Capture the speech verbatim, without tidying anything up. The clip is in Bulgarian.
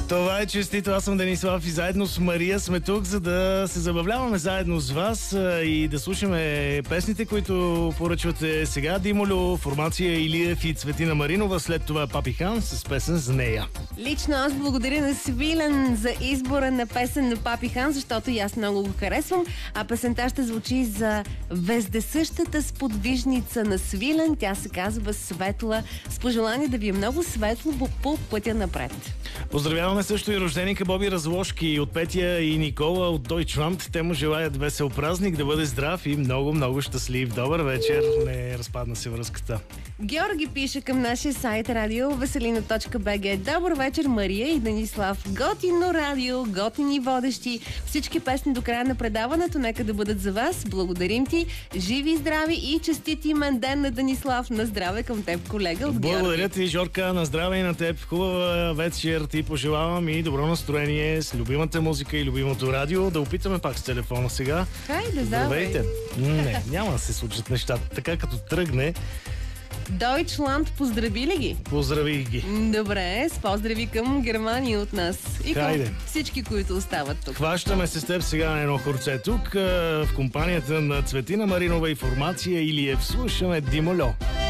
Това е честито. Аз съм Денислав и заедно с Мария сме тук, за да се забавляваме заедно с вас и да слушаме песните, които поръчвате сега. Димолю, формация Илиев и Цветина Маринова. След това Папи Хан с песен за нея. Лично аз благодаря на Свилен за избора на песен на Папи Хан, защото и аз много го харесвам. А песента ще звучи за вездесъщата сподвижница на Свилен. Тя се казва Светла. С пожелание да ви е много светло по пътя напред. Поздравяваме също и рожденика Боби Разложки от Петя и Никола от Deutschland. Те му желаят весел празник, да бъде здрав и много, много щастлив. Добър вечер. Не разпадна се връзката. Георги пише към нашия сайт радио веселина точка би джи. Добър вечер, Мария и Денислав. Готино радио, готини водещи. Всички песни до края на предаването нека да бъдат за вас. Благодарим ти. Живи и здрави и честит имен ден на Денислав. На здраве към теб, колега от Георги. Благодаря ти, Жорка. На здраве и на теб. Хубава вечер ти пожелавам и добро настроение с любимата музика и любимото радио. Да опитаме пак с телефона сега. Хайде, здравейте. Не, няма да се случат нещата. Така като тръгне. Deutschland, поздрави ли ги? Поздравих ги. Добре, с поздрави към Германия от нас. И към Хайде. всички, които остават тук. Хващаме се с теб сега на едно хорце тук, в компанията на Цветина Маринова и формация Илиев. Слушаме Димолю.